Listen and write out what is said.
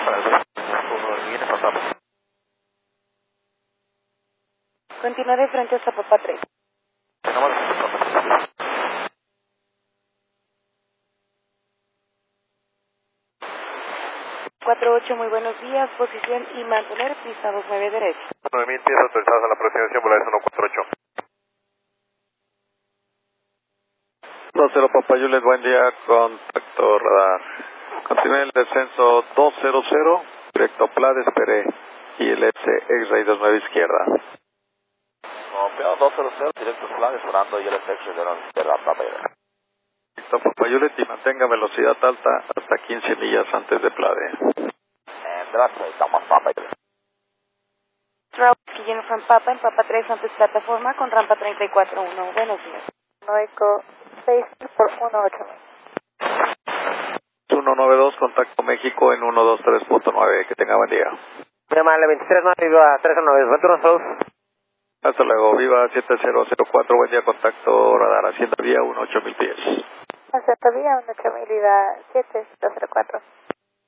para el viene pasando. Continuaré frente a Papa 3. Tenemos 48, muy buenos días, posición y mantener pista 29 derecho. 9000 pies autorizadas a la aproximación Volaris 148. 20 Papa Juliet, buen día, contacto radar. Continúe el descenso 200, directo PLAD, espere ILS X-Ray 29 izquierda. Copiado 200, directo plan, esperando y el efecto de la izquierda, Papa. Directo Papa Juliet y mantenga velocidad alta hasta 15 millas antes de PLADE. Gracias, estamos Papa. Guillermo from Papa, en Papa 3 antes plataforma con rampa 34-1. Buenos días. Eco 6 por 18. 192, contacto México en 123.9, que tenga buen día. Muy amable, 23 viva 319, buen turno, saludos. Hasta luego, viva 7004, buen día, contacto radar, hacienda vía 18000 pies. Hacia vía 18.000 y 7204.